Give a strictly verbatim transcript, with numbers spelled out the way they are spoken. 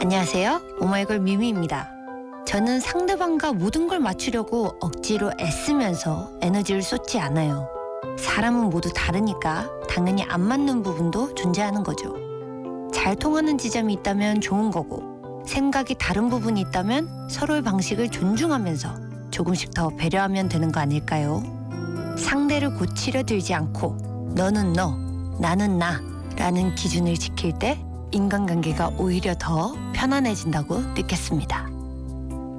안녕하세요. 오마이걸 미미입니다. 저는 상대방과 모든 걸 맞추려고 억지로 애쓰면서 에너지를 쏟지 않아요. 사람은 모두 다르니까 당연히 안 맞는 부분도 존재하는 거죠. 잘 통하는 지점이 있다면 좋은 거고, 생각이 다른 부분이 있다면 서로의 방식을 존중하면서 조금씩 더 배려하면 되는 거 아닐까요? 상대를 고치려 들지 않고 너는 너, 나는 나 라는 기준을 지킬 때 인간관계가 오히려 더 편안해진다고 느꼈습니다.